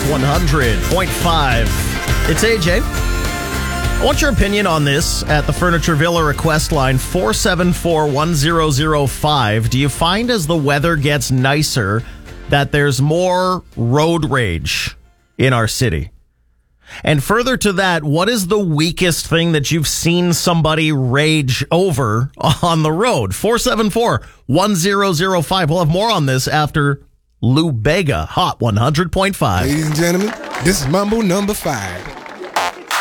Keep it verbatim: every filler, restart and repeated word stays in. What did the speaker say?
one hundred point five. It's A J. I want your opinion on this at the Furniture Villa request line four seven four, one zero zero five. Do you find as the weather gets nicer that there's more road rage in our city? And further to that, what is the weakest thing that you've seen somebody rage over on the road? four seven four, one zero zero five. We'll have more on this after Lou Bega, Hot one hundred point five. Ladies and gentlemen, this is Mambo number five.